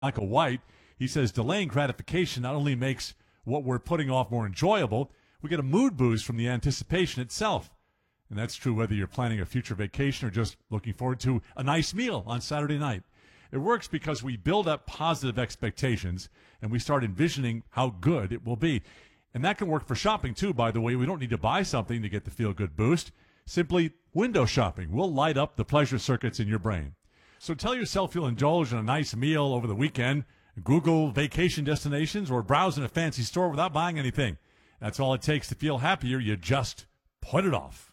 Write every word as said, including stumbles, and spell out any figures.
Michael White. He says delaying gratification not only makes what we're putting off more enjoyable, we get a mood boost from the anticipation itself. And that's true whether you're planning a future vacation or just looking forward to a nice meal on Saturday night. It works because we build up positive expectations and we start envisioning how good it will be. And that can work for shopping too, by the way. We don't need to buy something to get the feel-good boost. Simply window shopping will light up the pleasure circuits in your brain. So tell yourself you'll indulge in a nice meal over the weekend, Google vacation destinations, or browse in a fancy store without buying anything. That's all it takes to feel happier. You just put it off.